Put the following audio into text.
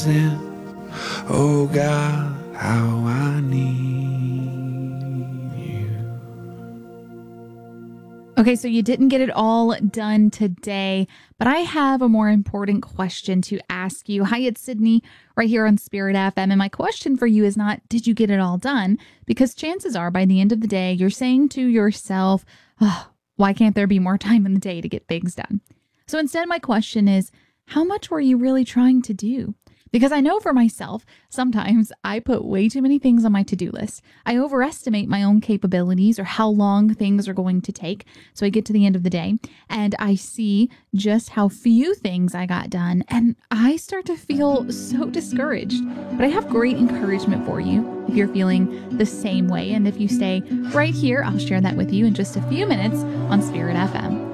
Oh God, how I need you. Okay, so you didn't get it all done today, but I have a more important question to ask you. Hi, it's Sydney right here on Spirit FM. And my question for you is not, did you get it all done? Because chances are by the end of the day, you're saying to yourself, oh, why can't there be more time in the day to get things done? So instead, my question is, how much were you really trying to do? Because I know for myself, sometimes I put way too many things on my to-do list. I overestimate my own capabilities or how long things are going to take. So I get to the end of the day and I see just how few things I got done and I start to feel so discouraged. But I have great encouragement for you if you're feeling the same way. And if you stay right here, I'll share that with you in just a few minutes on Spirit FM.